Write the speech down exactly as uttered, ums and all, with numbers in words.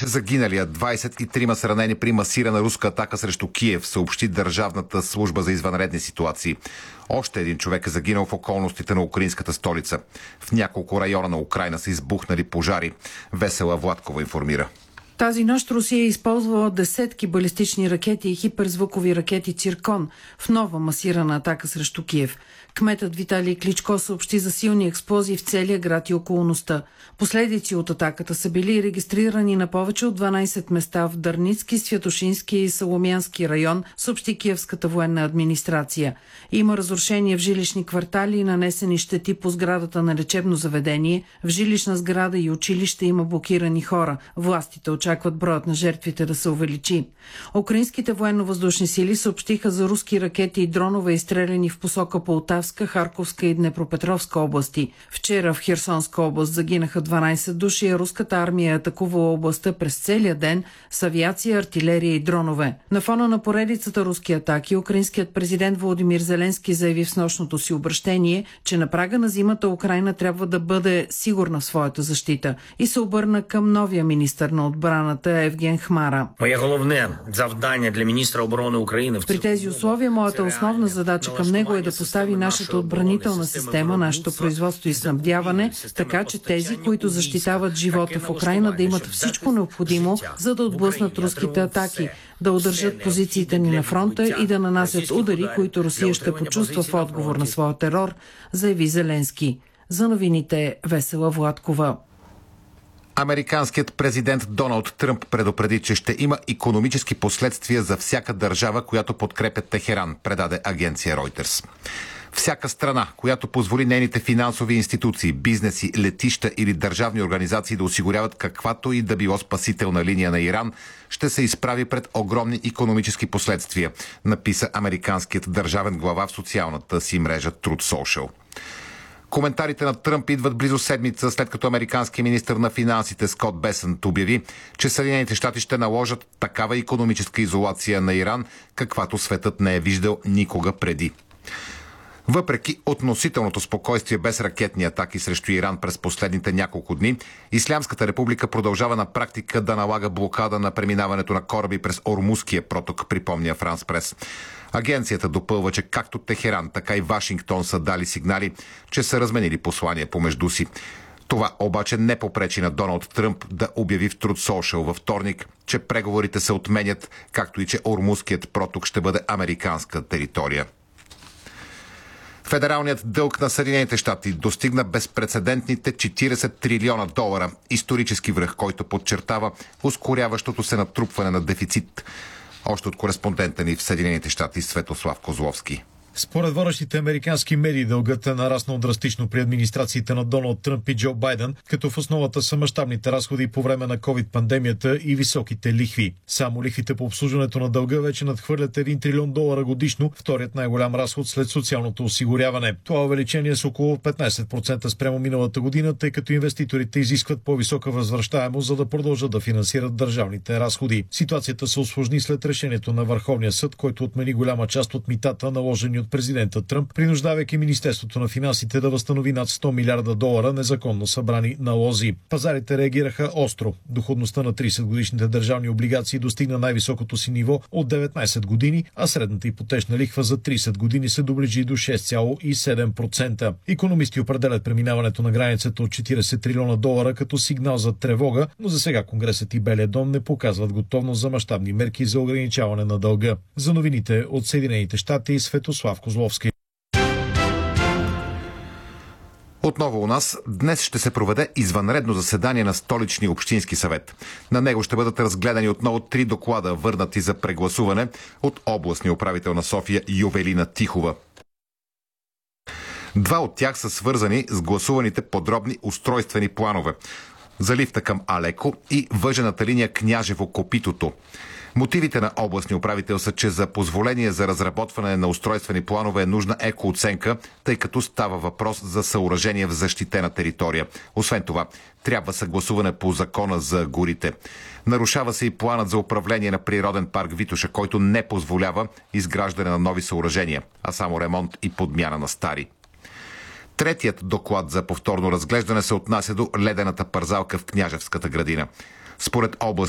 загиналият, двадесет и трима са ранени при масирана руска атака срещу Киев, съобщи Държавната служба за извънредни ситуации. Още един човек е загинал в околностите на украинската столица. В няколко района на Украйна са избухнали пожари. Весела Владкова информира. Тази нощ Русия е използвала десетки балистични ракети и хиперзвукови ракети Циркон в нова масирана атака срещу Киев. Кметът Виталий Кличко съобщи за силни експлозии в целия град и околността. Последици от атаката са били регистрирани на повече от дванадесет места в Дърницки, Святошински и Соломянски район, съобщи Киевската военна администрация. Има разрушения в жилищни квартали и нанесени щети по сградата на лечебно заведение. В жилищна сграда и училище има блокирани хора. Властите очакват броят на жертвите да се увеличи. Украинските военно-въздушни сили съобщиха за руски ракети и дронове, изстреляни в посока Полтавска, Харковска и Днепропетровска области. Вчера в Херсонска област загинаха дванадесет души, а руската армия е атакувала областта през целия ден с авиация, артилерия и дронове. На фона на поредицата руски атаки, украинският президент Володимир Зеленски заяви в снощното си обращение, че на прага на зимата Украйна трябва да бъде сигурна в своята защита и се обърна към новия министър на отбраната Евген Хмара. Моє головне завдання для министра обороны Украины. При тези условия моята основна задача към него е да постави нашата отбранителна система, нашето производство и снабдяване, така че тези, които защитават живота в Украйна, да имат всичко необходимо, за да отблъснат руските атаки, да удържат позициите ни на фронта и да нанасят удари, които Русия ще почувства в отговор на своя терор, заяви Зеленски. За новините Весела Владкова. Американският президент Доналд Тръмп предупреди, че ще има икономически последствия за всяка държава, която подкрепя Техеран, предаде агенция Reuters. Всяка страна, която позволи нейните финансови институции, бизнеси, летища или държавни организации да осигуряват каквато и да било спасителна линия на Иран, ще се изправи пред огромни икономически последствия, написа американският държавен глава в социалната си мрежа Truth Social. Коментарите на Тръмп идват близо седмица, след като американският министър на финансите Скот Бесънт обяви, че Съединените щати ще наложат такава икономическа изолация на Иран, каквато светът не е виждал никога преди. Въпреки относителното спокойствие без ракетни атаки срещу Иран през последните няколко дни, Ислямската република продължава на практика да налага блокада на преминаването на кораби през Ормузския проток, припомня Франс Прес. Агенцията допълва, че както Техеран, така и Вашингтон са дали сигнали, че са разменили послания помежду си. Това обаче не попречи на Доналд Тръмп да обяви в Truth Social във вторник, че преговорите се отменят, както и че Ормузският проток ще бъде американска територия. Федералният дълг на Съединените щати достигна безпрецедентните четиридесет трилиона долара, исторически връх, който подчертава ускоряващото се натрупване на дефицит. Още от кореспондента ни в Съединените щати Светослав Козловски. Според водещите американски медии дългът е нараснал драстично при администрациите на Доналд Тръмп и Джо Байден, като в основата са мащабните разходи по време на ковид-пандемията и високите лихви. Само лихвите по обслужването на дълга вече надхвърлят един трилион долара годишно, вторият най-голям разход след социалното осигуряване. Това увеличение с около петнадесет процента спрямо миналата година, тъй като инвеститорите изискват по-висока възвръщаемост, за да продължат да финансират държавните разходи. Ситуацията се усложни след решението на Върховния съд, който отмени голяма част от митата, наложени от президента Тръмп, принуждавайки Министерството на финансите да възстанови над сто милиарда долара незаконно събрани налози. Пазарите реагираха остро. Доходността на тридесет годишните държавни облигации достигна най-високото си ниво от деветнадесет години, а средната ипотечна лихва за тридесет години се доближи до шест цяло и седем процента. Икономисти определят преминаването на границата от четиридесет трилиона долара като сигнал за тревога, но за сега Конгресът и Белия дом не показват готовност за мащабни мерки за ограничаване на дълга. За новините от Съединените щати Светослав Козловски. Отново у нас днес ще се проведе извънредно заседание на Столичния общински съвет. На него ще бъдат разгледани отново три доклада, върнати за прегласуване от областния управител на София Ювелина Тихова. Два от тях са свързани с гласуваните подробни устройствени планове за лифта към Алеко и въжената линия Княжево-Копитото. Мотивите на областния управител са, че за позволение за разработване на устройствени планове е нужна екооценка, тъй като става въпрос за съоръжение в защитена територия. Освен това, трябва съгласуване по закона за горите. Нарушава се и планът за управление на природен парк Витоша, който не позволява изграждане на нови съоръжения, а само ремонт и подмяна на стари. Третият доклад за повторно разглеждане се отнася до ледената пързалка в Княжевската градина. Според областния